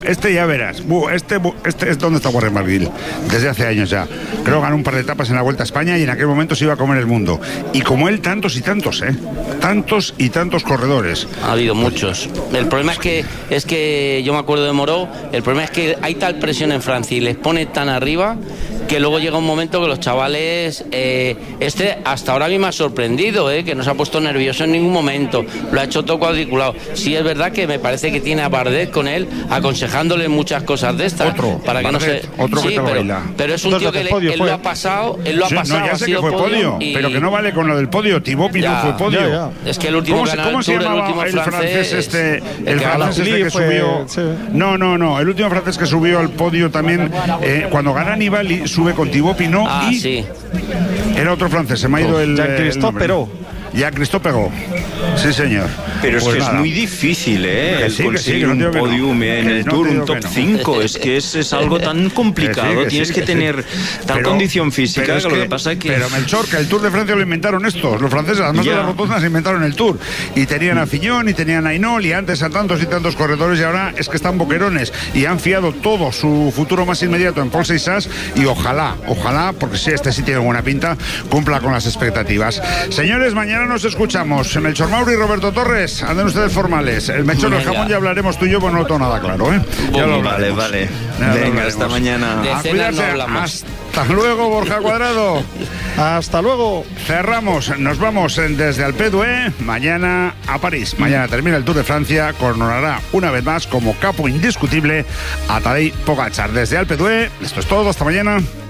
Este ya verás, este es donde está Warren Barguil, desde hace años ya. Creo que ganó un par de etapas en la Vuelta a España y en aquel momento se iba a comer el mundo. Y como él, tantos y tantos, tantos y tantos corredores. Ha habido muchos. El problema es que yo me acuerdo de Moreau, el problema es que hay tal presión en Francia y les pone tan arriba que luego llega un momento que los chavales, hasta ahora a mí me ha sorprendido, que no se ha puesto nervioso en ningún momento, lo ha hecho todo cuadriculado. Sí es verdad que me parece que tiene a Bardet con él aconsejándole muchas cosas de estas. Para Bardet, que no se... sí, pero es un tío que él lo ha pasado, No, ya sé que fue podio, pero que no vale con lo del podio. Thibaut Pinot fue podio. Ya. Es que el último ¿Cómo se llamaba el francés que subió? Sí. No, el último francés que subió al podio también, cuando gana Nibali, sube con Thibaut Pinot sí. Era otro francés, se me ha ido el Jean-Christophe Perrault. Sí, señor. Pero es que es muy difícil, conseguir un podium en el Tour, un top 5. Es que es algo tan complicado. Tienes que tener tal condición física. Lo que pasa es que... Pero Melchor, que el Tour de Francia lo inventaron estos. Los franceses, además de las rotondas, inventaron el Tour. Y tenían a Fillon y tenían a Hinault y antes a tantos y tantos corredores, y ahora es que están boquerones y han fiado todo su futuro más inmediato en Paul Seixas, y ojalá, porque sí, este sí tiene buena pinta, cumpla con las expectativas. Señores, mañana nos escuchamos. Melchor Mauri y Roberto Torres, anden ustedes formales. El Melchor del jamón ya hablaremos tú y yo, pues no lo tengo nada claro, Ya lo vale. Venga, hasta mañana. Hasta luego, Borja Cuadrado. Hasta luego. Cerramos, nos vamos desde Alpe d'Huez mañana a París. Mañana termina el Tour de Francia, coronará una vez más como capo indiscutible a Tadej Pogačar. Desde Alpe d'Huez, esto es todo, hasta mañana.